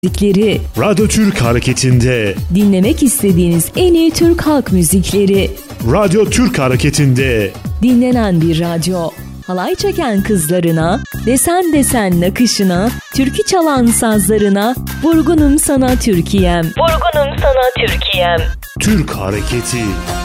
müzikleri. Radyo Türk Hareketi'nde Dinlemek istediğiniz en iyi Türk halk müzikleri. Radyo Türk Hareketi'nde Dinlenen bir radyo. Halay çeken kızlarına, desen desen nakışına, türkü çalan sazlarına, vurgunum sana Türkiye'm. Vurgunum sana Türkiye'm. Türk Hareketi.